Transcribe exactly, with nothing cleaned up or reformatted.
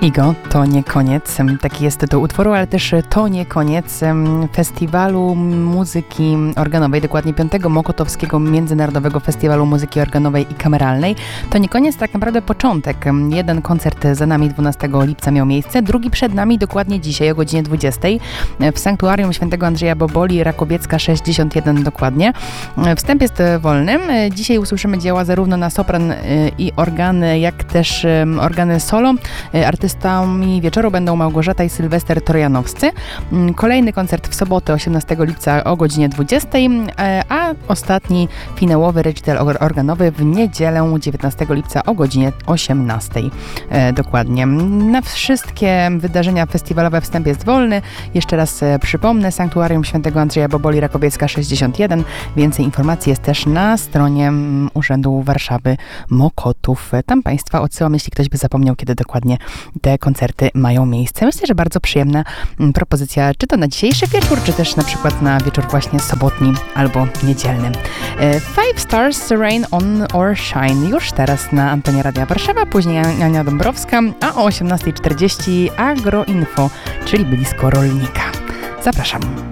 Igo, to nie koniec. Taki jest tytuł utworu, ale też to nie koniec Festiwalu Muzyki Organowej, dokładnie piątego Mokotowskiego Międzynarodowego Festiwalu Muzyki Organowej i Kameralnej. To nie koniec, tak naprawdę początek. Jeden koncert za nami dwunastego lipca miał miejsce, drugi przed nami dokładnie dzisiaj o godzinie dwudziestej w Sanktuarium Świętego Andrzeja Boboli, Rakowiecka sześćdziesiąt jeden dokładnie. Wstęp jest wolny. Dzisiaj usłyszymy dzieła zarówno na sopran i organy, jak też organy solo. Artystami wieczoru będą Małgorzata i Sylwester Trojanowscy. Kolejny koncert w sobotę osiemnastego lipca o godzinie dwudziestej, a ostatni finałowy recital organowy w niedzielę dziewiętnastego lipca o godzinie osiemnastej. Dokładnie. Na wszystkie wydarzenia festiwalowe wstęp jest wolny. Jeszcze raz przypomnę, Sanktuarium Świętego Andrzeja Boboli, Rakowiecka sześćdziesiąt jeden. Więcej informacji jest też na stronie Urzędu Warszawy Mokotów. Tam Państwa odsyłam, jeśli ktoś by zapomniał, kiedy dokładnie te koncerty mają miejsce. Myślę, że bardzo przyjemna propozycja, czy to na dzisiejszy wieczór, czy też na przykład na wieczór właśnie sobotni albo niedzielny. Five Stars, Rain on or Shine już teraz na antenie Radia Warszawa, później Ania Dąbrowska, a o osiemnastej czterdzieści Agroinfo, czyli blisko rolnika. Zapraszam.